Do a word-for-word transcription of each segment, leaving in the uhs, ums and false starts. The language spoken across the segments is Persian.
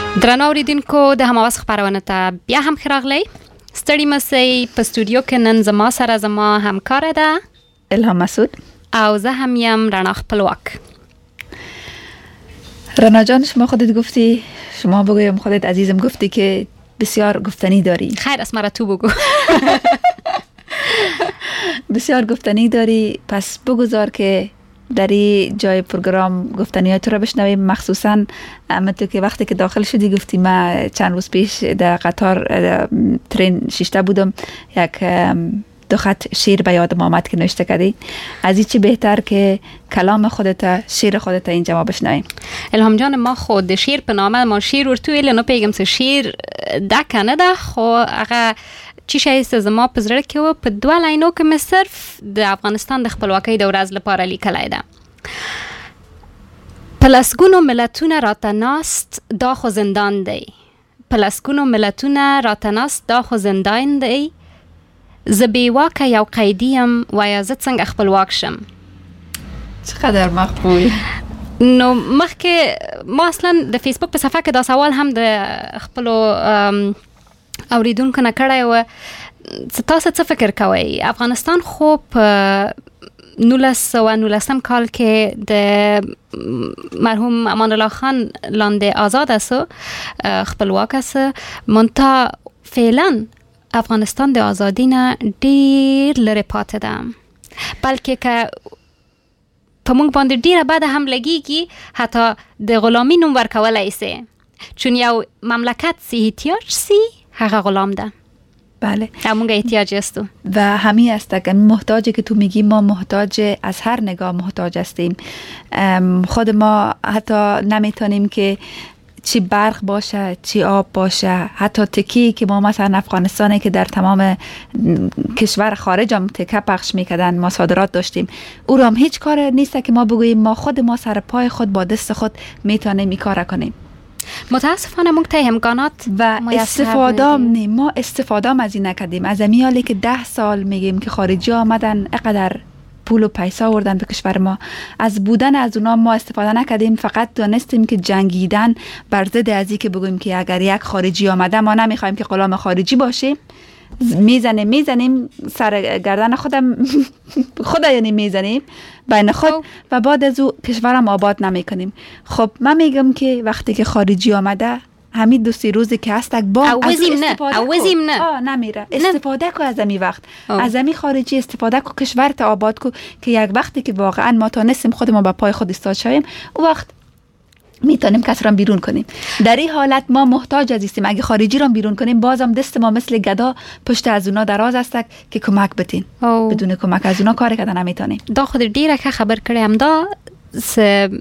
درنو اوریدونکو د هماواز خبرونه ته بیا هم خراغلی ستړي مسئ په استودیو کې نن زما سره زما همکار ده الهام مسعود او زه هم یم رڼا خپلواک. رنا جان شما خودت گفتی، شما بگویم خودت عزیزم گفتی که بسیار گفتنی داری. خیر اسم را تو بگو. بسیار گفتنی داری، پس بگذار که در این جای پروگرام گفتنی های تو را بشنویم. مخصوصا تو که وقتی که داخل شدی گفتی من چند روز پیش در قطار ترین شیشته بودم، یک دو خط شعر به یادم آمد که نوشته کردی. از این چی بهتر که کلام خودت، شعر خودت اینجا ما بشنویم. الهام جان ما خود شعر په نامه ما شعر ورته ویل نو پیغام څه شعر دا کنه ده خو هغه چی شای است زما په زړه کې و په دوه لاینو کې مې صرف د افغانستان د خپلواکۍ د ورځ لپاره لیکلای ده. پلسګونو ملتونه راته ناست دا خو زندان دی، پلسګونو ملتونه راته ناست دا خو زندان دی، زه بیواکه یو قیدیم وایه زه څنګه خپلواک شم. چقدر مقبول. نو مخکې ما اصلا د فیسبوک په صفحه کې دا سوال هم د خپلو اوریدونکو نه کړی و، تاسو څه فکر کوئ؟ افغانستان خو په نولس سوه نولسم کال کې د مرحوم امان الله خان لاندې آزاد است، خپلواک است، منتها فعلا افغانستان د آزادی نه ډیر لرې پاتې ده، بلکې که په موږ باندې ډیره بده هم لګیږي حتی د غلامي نوم ورکولی سي، چون یو مملکت سی احتیاج سی هغه غلام ده. بله همونگه احتیاج است و همین است که محتاجی که تو میگی ما محتاج از هر نگاه محتاج هستیم. خود ما حتی نمیتونیم که چی برق باشه چی آب باشه، حتی تکی که ما مثلا افغانستانه که در تمام کشور خارج هم تکه پخش میکردن، ما صادرات داشتیم، او را هم هیچ کار نیست که ما بگوییم ما خود ما سر پای خود با دست خود میتونیم این کار کنیم. متاسفانه موږ ته امکانات و استفاده نه، ما استفاده از این نکردیم. از امیالی که ده سال میگیم که خارجی آمدن اقدر پول و پیسه آوردن به کشور ما، از بودن از اونا ما استفاده نکردیم، فقط دانستیم که جنگیدن بر ضد از این که بگویم که اگر یک خارجی آمده ما نمیخوایم که غلام خارجی باشیم، میزنیم میزنیم سر گردن خودم خود یعنی میزنیم بین خود و بعد از او کشورم آباد نمیکنیم. خب من میگم که وقتی که خارجی آمده همین دو سه روزی که هست با از استفاده کو نه آه نمیره استفاده کو از امی وقت آه. از امی خارجی استفاده کو، کشورت آباد کو که یک وقتی که واقعا ما تانستیم خود ما با پای خود ایستاد شویم او وقت میتونیم کس را بیرون کنیم. در این حالت ما محتاج هستیم اگه خارجی را بیرون کنیم بازم دست ما مثل گدا پشت از اونا دراز است که کمک بتین، بدون کمک از اونا کار کردن نمیتونیم. دا خود ډیره که خبر کړم دا س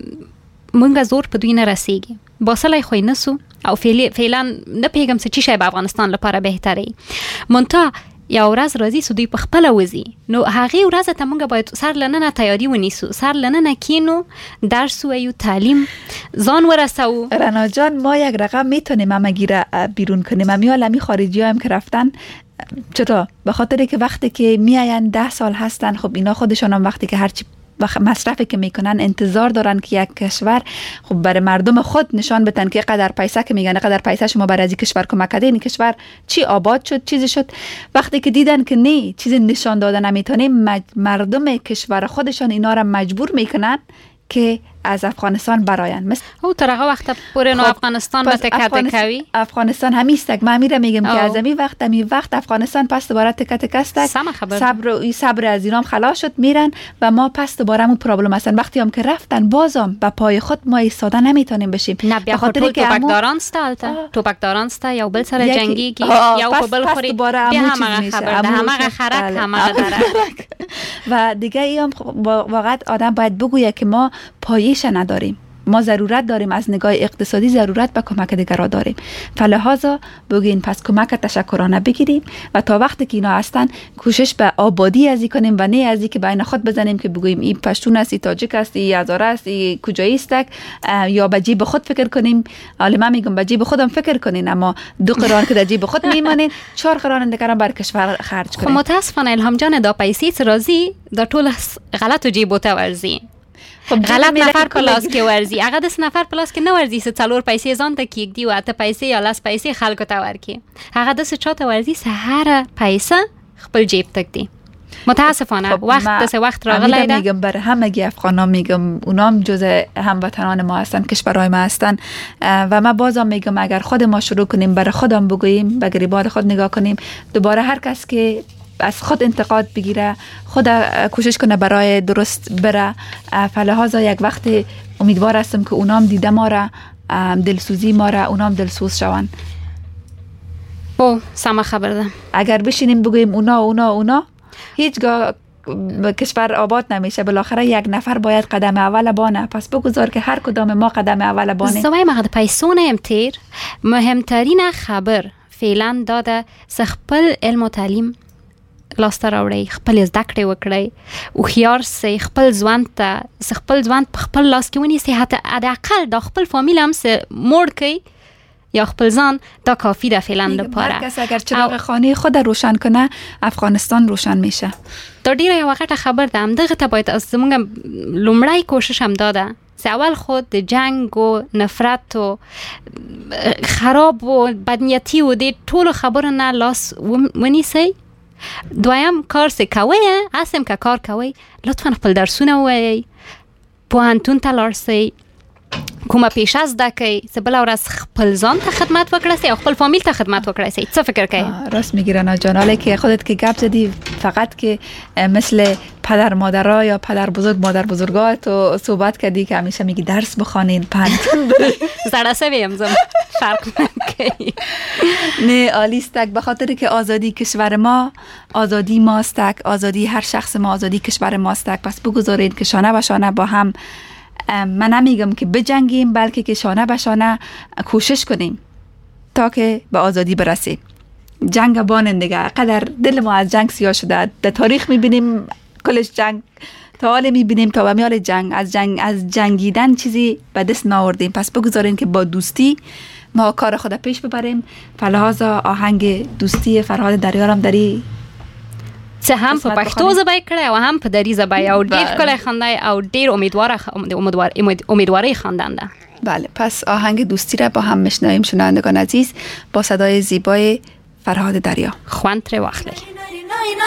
مونږ زور په دوی نه رسیږي، باصله خو نسو او فعلا نه پیغام څه چی شی په افغانستان لپاره بهتري، منتها یا ورځ راځي سو دوی په خپل وځي، نو هغه ورځ ته موږ باید سر لننه تیاری ونیسو، سر لننه کینو، درس و تعلیم ځان ورسو. رنا جان ما یک رقم میتونیم ما گیره بیرون کنیم، امیال امی خارجی هم که رفتن چطور؟ به خاطر که وقتی که میاین ده سال هستن، خب اینا خودشان هم وقتی که هرچی مصرفی که میکنن انتظار دارن که یک کشور خب برای مردم خود نشان بدن که قدر پیسه که میگن قدر پیسه شما برای از کشور کمک کردین، این کشور چی آباد شد چیزی شد. وقتی که دیدن که نه چیزی نشان دادن نمیتونه، مردم کشور خودشان اینا را مجبور میکنن که از افغانستان براین. مثل او ترغه وقت پوره نو افغانستان به تکه تکوی افغانستان همیستک ما میره میگم که از امی وقت امی وقت افغانستان پس دوباره تکه تکه است، صبر و صبر از اینام خلاص شد میرن و ما پس دوباره مو پرابلم هستن. وقتی هم که رفتن بازم با پای خود ما ایستاده نمیتونیم بشیم، به خاطر که توپکداران استالته توپکداران است یا بل سر جنگی یا په بل خوري بیا همه خبر ده همه خرک همه درک و دیگه ایم واقعا آدم باید بگویه که ما پایش نداریم، ما ضرورت داریم از نگاه اقتصادی ضرورت به کمک دیگران داریم، فلهذا بگین پس کمک تشکرانه بگیریم و تا وقتی که اینا هستن کوشش به آبادی ازی کنیم و نه ازی که بین خود بزنیم که بگوییم این پشتون است، این تاجیک است، این هزاره است، این کجایی است، یا به جیب خود فکر کنیم. حالا من میگم به جیب خودم فکر کنین، اما دو قرار که در جیب خود میمانین چهار قرار دیگران بر کشور خرج کنین. خب متاسفانه الهام جان دا پیسې راځي د ټول غلط جیبو ته ورځي. غلط نفر پلاس که ورزی هغه د نفر پلاس کې نه ورزي څه څلور پیسې ځان ته کېږدي او اته پیسې یا لاس پیسې خلکو ته ورکي هغه د څه چاته ورزي سهار پیسه خپل جیب تک دی متاسفانه وقت دست وقت راغلی ده. میگم بر همگی افغانا میگم اونام جزء هموطنان ما هستن، کشورهای ما هستن و ما بازم میگم اگر خود ما شروع کنیم برای خودم بگوییم، به گریبان خود نگاه کنیم، دوباره هر کس که از خود انتقاد بگیره، خود کوشش کنه برای درست بره، فلحاظا یک وقت امیدوار هستم که اونام دیده ما را، دلسوزی ما را اونام دلسوز شوند. او سما خبر ده. اگر بشینیم بگوییم اونا اونا اونا هیچگاه کشور آباد نمیشه. بالاخره یک نفر باید قدم اول بانه. پس بگذار که هر کدام ما قدم اول بانه. زوای مقد پیسونه امتیر مهمترین خبر فعلا داده سخپل علم و تعلیم لاسته راوړي، خپل زده کړې وکړي، هوښیار سي، خپل ځوان ته خپل ځوان په خپل لاس کې ونیسي، حتی حداقل د خپل فامیل هم سه موړ کړي یا خپل ځان دا کافی ده فعلا لپاره. هر کس اگر چراغ خانه خود روشن کنه افغانستان روشن میشه. دا ډیره یو وخت خبر ده هم دغه ته باید از زمونږ لومړی کوشش هم داده سه اول خود د جنگ و نفرت و خراب و بدنیتی و د ټولو خبرو نه لاس ونیسئ. دویم کار سه کوئ اسم که کار کوئ لطفا خپل درسونه ووایئ، پوهنتون ته لاړ سئ، کومه پیشه زده کوي، څه بله ورځ خپل ځان ته خدمت وکړئ سئ او خپل فامیل ته خدمت وکړئ سئ. څه فکر کوئ؟ راست میگی رنا جان. حالا که خودت که گپ زدی فقط که مثل پدر مادرها یا پدر بزرگ مادر بزرگا تو صحبت کردی که همیشه میگی درس بخوانین پنتون برید زړه سوی هم زم فرق نکوي. نه عالیستک، به خاطر که آزادی کشور ما آزادی ماستک، آزادی هر شخص ما آزادی کشور ماستک. پس بگذارید که شانه به شانه با هم، من نمیگم که بجنگیم بلکه که شانه به شانه کوشش کنیم تا که به آزادی برسیم. جنگ بانن دیگه، قدر دل ما از جنگ سیاه شده، در تاریخ میبینیم کلش جنگ، تا حال میبینیم تا به میال جنگ از جنگ از جنگیدن چیزی به دست ناوردیم. پس بگذارین که با دوستی ما کار خود پیش ببریم. فلحاظا آهنگ دوستی فرهاد دریارم داری څه هم په پښتو زبای کړه او هم په دری زبای او ډیر کله خندای او ډیر امیدواره امیدوار امیدواری خواندنده. بله، پس آهنگ دوستی را با هم میشنویم شنوندگان عزیز با صدای زیبای فرهاد دریا. خوان تر واخلی.